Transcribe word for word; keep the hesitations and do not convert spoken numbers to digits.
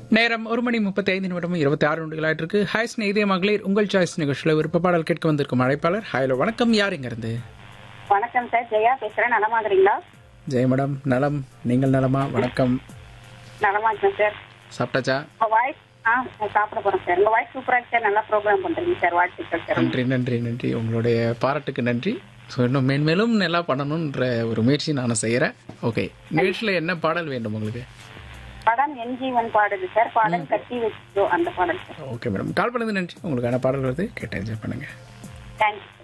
நேரம் ஒரு மணி முப்பத்தி ஐந்து நிமிடம் இருபத்தி ஆறு நிமிடங்களாயிட்டு இருக்கு. ஹாய் ஸ்நேகிதே மகளிர், உங்கள் சாய்ஸ் நிகழ்ச்சியில் விருப்ப பாடல் கேட்க வந்திருக்கும் அழைப்பாளர். ஹலோ, வணக்கம். யார் இங்க இருந்து? வணக்கம் சார், ஜெயா பேசுறேன். நலமா இருக்கிறீங்களா? ஜெய மேடம், நலம். நீங்கள் நலமா? வணக்கம். நலமா இருக்கேன் சார். சாப்பிட்டாச்சா? உங்க வாய்ஸ் ஆ சாப்பிட போறேன் சார். உங்க வாய்ஸ் சூப்பரா இருக்கு சார். நல்லா ப்ரோக்ராம் பண்றீங்க சார். வாழ்த்துக்கள் சார். நன்றி நன்றி நன்றி. உங்களுடைய பாராட்டுக்கு நன்றி. ஸோ இன்னும் மேன்மேலும் நல்லா பண்ணணுன்ற ஒரு முயற்சி நான் செய்கிறேன். ஓகே, நிகழ்ச்சியில் என்ன பாடல் வேண்டும் உங்களுக்கு? படம் என்ஜீவன் பாடுது சார். பாடல் கட்டி வச்சோ அந்த பாடல் சார். ஓகே மேடம், கால் பண்ணது நன்றி. உங்களுக்கான பாடல் வருது, கேட்டு என்ஜாய் பண்ணுங்க. தேங்க்ஸ்.